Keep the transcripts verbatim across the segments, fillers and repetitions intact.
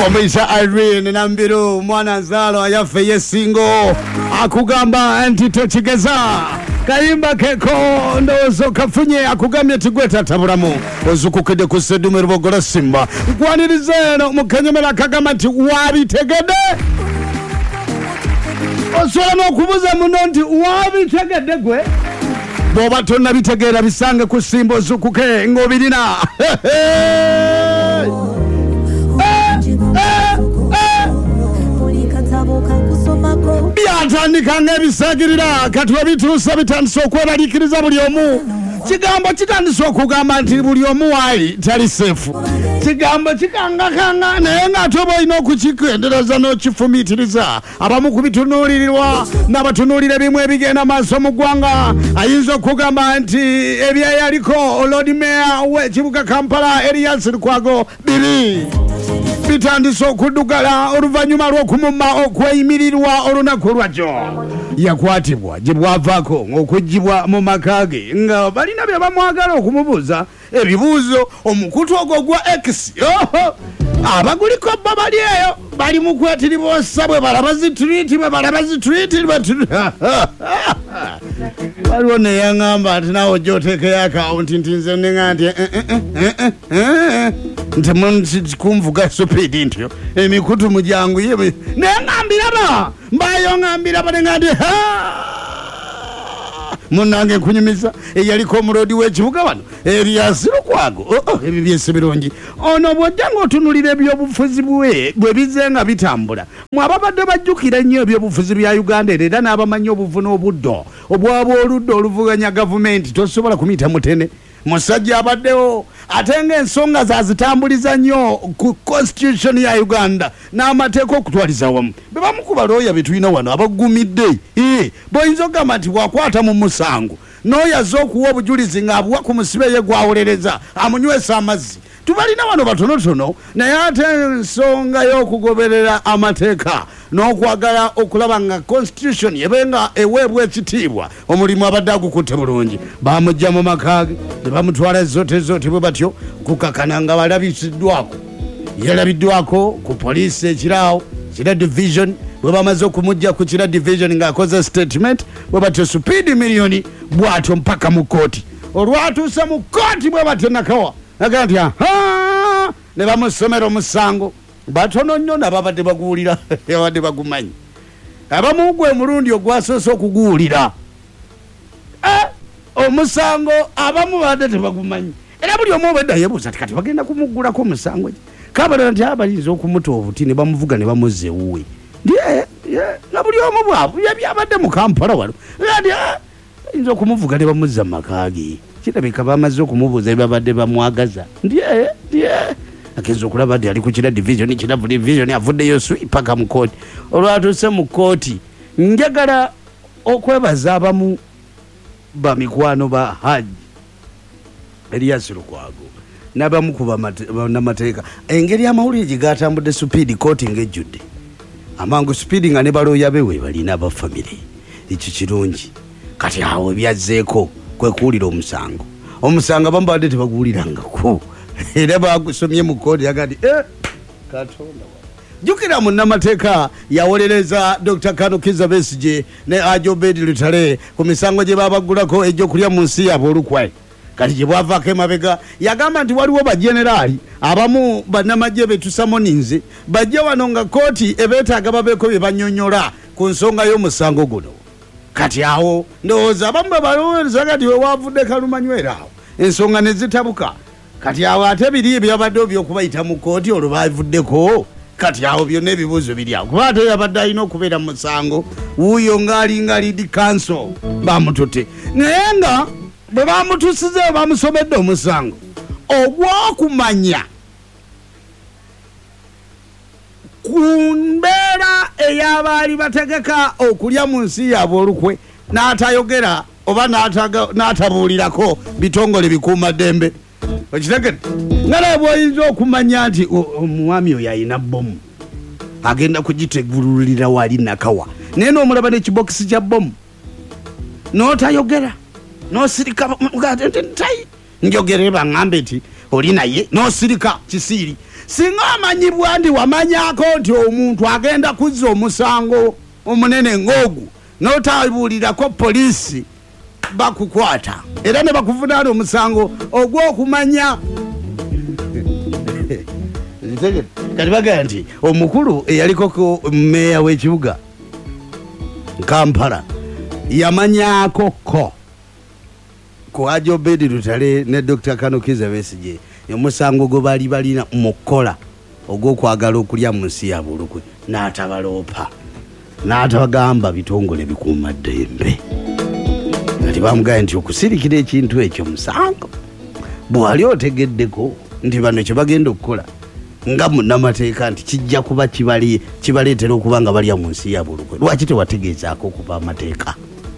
Bomisa Irene Nambiru mwana nzalo ayafe yesingo akugamba anti tochigeza kayimba keko ndozo kafunye akugamye tigweta taburamu ozukukede kusedume rubogola simba nkwanirizeeno mukanyemera kagama nti wabitegede osobola n'okubuza muno nti wabitegede gwe boba tonna bitegeera bisange ku simba ozukuke ng'obirina byatandika ng'ebisagirira kati webituusa bitandise okwebalikiriza buli omu kigambo kitandise okugamba nti buli omu waali tali seefu kigambo kikangakanga naye ng'ate oba olina okukikendereza n'okifumiitiriza abamu ku bitunuulirirwa n'abatunuulira ebimu ebigenda maaso mu ggwanga ayinza okugamba nti ebyeyaliko Lord Mayor w'ekibuga Kampala Erias Lukwago biri bitandise okuddugala oluvannyuma lw'okumumma okweyimirirwa olunaku lwakyo yakwatibwa gye bwavaako ng'okuggyibwa mu maka ge nga balina bye bamwagala okumubuuza ebibuuzo omukutu ogwo gwa X abaguliko bba bali eyo bali mu kwetiribwa bwe balaba zitwiti bwe balaba zitwiti waliwo neyaŋŋamba nti nawe ojja oteekeyo akawunti nti nze neŋa nti nti kunvuga supidi ntyo emikutu mujyangu ye neŋambiraba mbayo ŋambiraba neŋa nti munange nkunyumiza eyaliko omulodi w'ekibuga wano Erias Lukwago ebyo byese birungi ono bw'ojja ng'otunulira ebyobufuzi bwe bwe bize nga bitambula mwababadde bajjukira nnyo ebyobufuzi bya Uganda era n'abamanyi obuvuna obuddo obwaba oludda oluvuganya gavumenti tosobola kumuyita mutene musajja abaddewo ate ng'ensonga zazitambuliza nnyo ku constitution ya Uganda n'amateeka okutwaliza wamu be bamu ku balooya be tulina wano abagumidde boyinza okugamba nti bwakwata mu musango n'oyaza okuwa obujulizi ng'abuwa ku musibe ye gwawolereza amunywesa amazzi tubalina wano batonotono naye ate ensonga y'okugoberera amateeka n'okwagala okulaba nga constitution ebenga eweebwa ekitiibwa omulimu abadde agukutte bulungi bamujja mu maka ge ne bamutwala zote zote bwe batyo kukakana nga balabisiddwako yalabiddwako ku poliisi ekiraawo kira division bwe bamaze okumujja ku kira division ng'akoze statement bwe batyo supidi miliyoni bwatyo mpaka mu kooti olwatuuse mu kooti bwe batyo nakawa naga nti aha ne bamusomera omusango batono nnyo nababadde baguwulira abadde bagumanyi abamu gwe mulundi ogwasoose okuguwulira omusango abamu badde tebagumanyi era buli omu obedda yebuuza ti kati bagenda kumuggulako omusango gye kabalala nti abayinza okumuta obuti ne bamuvuga ne bamuzza ewuwe ndi nga buli omu bwabwe byabadde mu Kampala wano ndi bayinza okumuvuga ne bamuzza mu maka ge kirabika bamaze okumubuuza ebabadde bamwagaza ndi ndi akenza okulaba nti ali ku kira division kiravu division avuddeyo paka mu kooti olwatuuse mu kooti njagala okwebaza abamu bamikwano ba Haji Erias Lukwago n'abamu ku bannamateeka engeri amawulire gye gatambudde supidi kooti ng'ejjudde amangu supidi nga ne balooya be we balina abafamire ekyo kirungi kati awo ebyazzeeko kwe kuwulira omusango omusango abamu badde tebaguwulirangako era bagusomye mu koodi yagati eh katonda jukira munnamateeka yawolereza Doctor Kano Kizza Besigye ne Ajobedi Lutale ku misango gye babagulako ejjokulya mu nsi yaabwe olukwayi kati gye bwavaako emabega yagamba nti waliwo bajeneraali abamu bannamagye betusamoninze bajje wano nga kooti ebeetaaga babeeko bye banyonyola ku nsonga y'omusango guno kati awo ndowooza abamu babalowooza kati we waavudde kalumanywera awo ensonga ne zitabuka kati awo ate biri ebyabadde by'okubayita mu kooti olwo baavuddeko kati awo byonna ebibuuzo biri awo kuba ate yabadde alina okubeera mu musango wuuyo ng'alinga liidi kanso baamututte naye nga bwe baamutusizeewo baamusomedde omusango ogw'okumanya ku mbeera ey'abaali bategeka okulya mu nsi yaabwe olukwe n'atayogera oba n'atabuulirako bitongole bikuumaddembe okitegedde nga naye bw'oyinza okumanya nti omwami oyo ayina bomu agenda kugitegululira wali nakawa naye n'omulaba n'ekibokisi kya bomu n'otayogera n'osirika tai njogere baŋŋambe nti oli naye n'osirika kisiiri singa amanyibwa ndi wamanyako nti omuntu agenda kuzza omusango omunene ng'ogu n'otabulirako polisi bakukwata era ne bakuvunaana omusango ogw'okumanya kati bagamba nti omukulu eyalikoko mmeeya w'ekibuga Kampala yamanyako ko ku Haji Obedi Lutale ne Doctor Kanukiza Besigye omusango gwe bali balina mukola ogw'okwagala okulya mu nsi ya bulukwe n'atabaloopa n'atabagamba bitongole bikuuma ddembe kati bamugambye nti okusirikira ekintu ekyo musango bw'ali otegeddeko nti bano kye bagenda okukola nga munnamateeka nti kijja kuba kibali kibaleetera okuba nga balya mu nsi ya bulukwe lwaki tewategeezaako okuba amateeka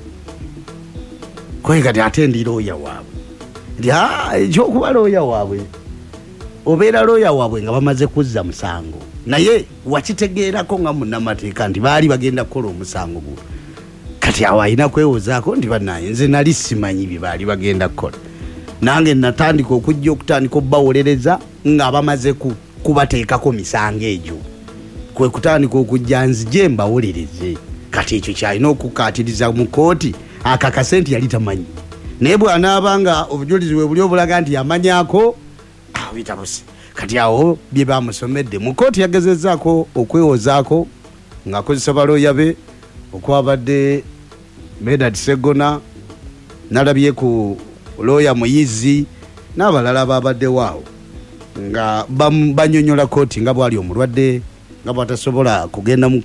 kwe kati ate ndi looya waabwe nti ekyokuba looya waabwe obeera looya waabwe nga bamaze kuzza musango naye wakitegeerako nga munnamateeka nti baali bagenda kukola omusango guno kati awo alina kwewozaako nti bannaye nze nali simanyi bye baali bagenda kukola nange natandika okujja okutandika obbawolereza nga bamaze kubateekako misango egyo kwe kutandika okujja nzije mbawolereze kati ekyo kyalina okukaatiriza mu kooti akakase nti yali tamanyi naye bw'anaaba nga obujulizi bwe buli obulaga nti yamanyako awo bitabuse kati awo bye bamusomedde mu kooti yagezezzaako okwewozaako ng'akozesa balooya be okwabadde Medad Segona nalabye ku looya Muyizi n'abalala babadde waawo nga banyonyola kooti nga bwali omulwadde nga bwatasobola kugenda mu